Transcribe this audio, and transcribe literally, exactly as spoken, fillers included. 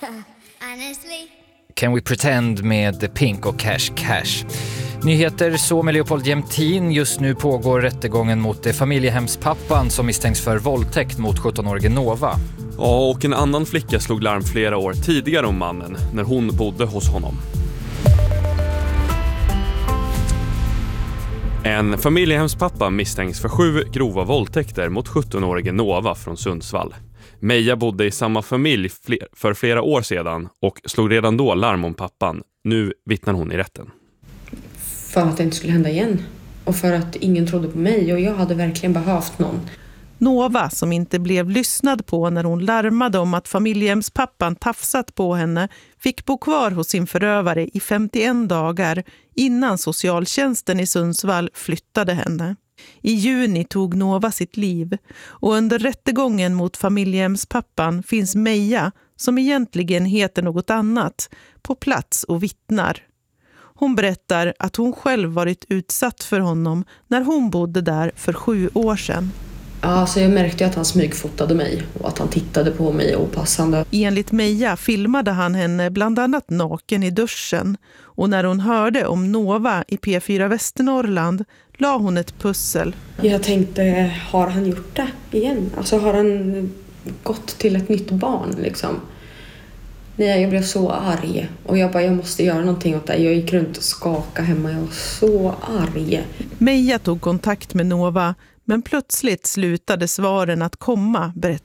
Honestly. Can We Pretend med The Pink och Cash Cash. Nyheter så med Leopold Jämtin. Just nu pågår rättegången mot familjehemspappan som misstänks för våldtäkt mot sjuttonårige Nova. Ja, och en annan flicka slog larm flera år tidigare om mannen när hon bodde hos honom. En familjehemspappa misstänks för sju grova våldtäkter mot sjuttonårige Nova från Sundsvall. Meja bodde i samma familj för flera år sedan och slog redan då larm om pappan. Nu vittnar hon i rätten. För att det inte skulle hända igen. Och för att ingen trodde på mig och jag hade verkligen behövt någon. Nova, som inte blev lyssnad på när hon larmade om att familjehemspappan tafsat på henne, fick bo kvar hos sin förövare i femtioen dagar innan socialtjänsten i Sundsvall flyttade henne. I juni tog Nova sitt liv och under rättegången mot familjehemspappan finns Meja, som egentligen heter något annat, på plats och vittnar. Hon berättar att hon själv varit utsatt för honom när hon bodde där för sju år sedan. Ja, så jag märkte att han smygfotade mig och att han tittade på mig opassande. Enligt Meja filmade han henne bland annat naken i duschen. Och när hon hörde om Nova i P fyra Västernorrland la hon ett pussel. Jag tänkte, har han gjort det igen? Alltså har han gått till ett nytt barn liksom? Nej, jag blev så arg. Och jag bara, jag måste göra någonting åt det. Jag gick runt och skakade hemma. Jag var så arg. Meja tog kontakt med Nova. Men plötsligt slutade svaren att komma, berättar